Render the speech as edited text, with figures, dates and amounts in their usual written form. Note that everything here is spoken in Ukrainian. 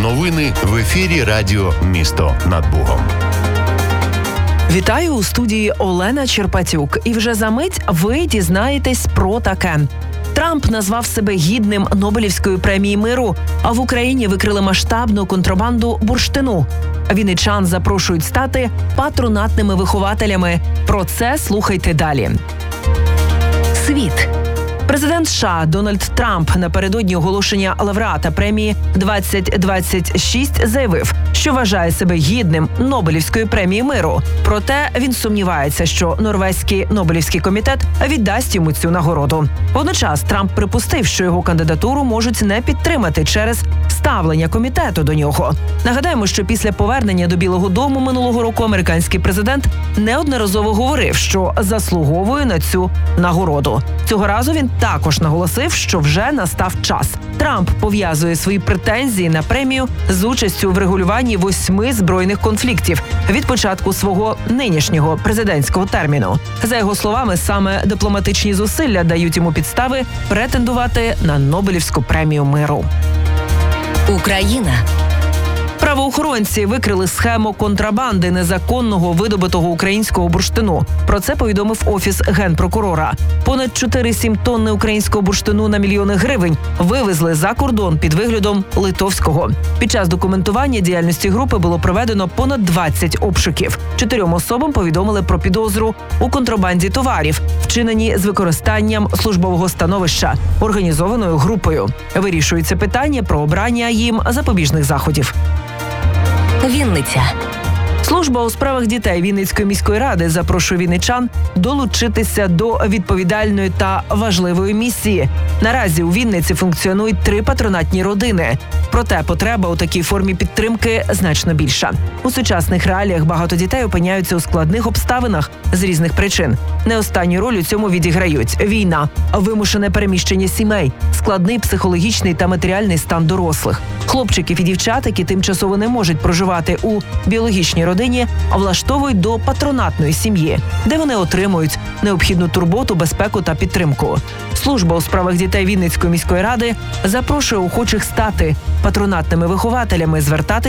Новини в ефірі радіо «Місто над Богом». Вітаю у студії Олена Черпатюк. І вже за мить ви дізнаєтесь про таке. Трамп назвав себе гідним Нобелівської премії миру, а в Україні викрили масштабну контрабанду бурштину. Вінничан запрошують стати патронатними вихователями. Про це слухайте далі. Світ. Президент США Дональд Трамп напередодні оголошення лауреата премії 2026 заявив, що вважає себе гідним Нобелівської премії миру. Проте він сумнівається, що Норвезький Нобелівський комітет віддасть йому цю нагороду. Водночас Трамп припустив, що його кандидатуру можуть не підтримати через ставлення комітету до нього. Нагадаємо, що після повернення до Білого дому минулого року американський президент неодноразово говорив, що заслуговує на цю нагороду. Цього разу він також наголосив, що вже настав час. Трамп пов'язує свої претензії на премію з участю в регулюванні 8 збройних конфліктів від початку свого нинішнього президентського терміну. За його словами, саме дипломатичні зусилля дають йому підстави претендувати на Нобелівську премію миру. Україна. Правоохоронці викрили схему контрабанди незаконного видобутого українського бурштину. Про це повідомив Офіс Генпрокурора. Понад 4,7 тонни українського бурштину на мільйони гривень вивезли за кордон під виглядом литовського. Під час документування діяльності групи було проведено понад 20 обшуків. 4 особам повідомили про підозру у контрабанді товарів, вчинені з використанням службового становища, організованою групою. Вирішується питання про обрання їм запобіжних заходів. Вінниця. Служба у справах дітей Вінницької міської ради запрошує вінничан долучитися до відповідальної та важливої місії. Наразі у Вінниці функціонують 3 патронатні родини. Проте потреба у такій формі підтримки значно більша. У сучасних реаліях багато дітей опиняються у складних обставинах з різних причин. Не останню роль у цьому відіграють війна, вимушене переміщення сімей, складний психологічний та матеріальний стан дорослих. Хлопчиків і дівчат, які тимчасово не можуть проживати у біологічній родині, влаштовують до патронатної сім'ї, де вони отримують необхідну турботу, безпеку та підтримку. Служба у справах дітей Вінницької міської ради запрошує охочих стати патронатними вихователями, звертатися